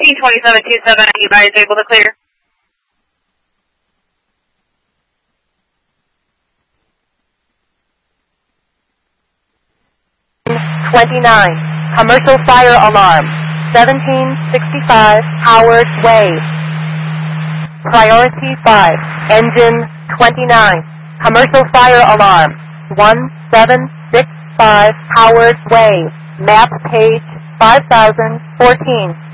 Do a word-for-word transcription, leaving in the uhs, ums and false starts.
fifteen twenty-seven twenty-seven, you guys able to clear? twenty-nine, commercial fire alarm, seventeen sixty-five Howard Way. Priority five, engine twenty-nine, commercial fire alarm, one seven six five Howard Way, map page five thousand fourteen.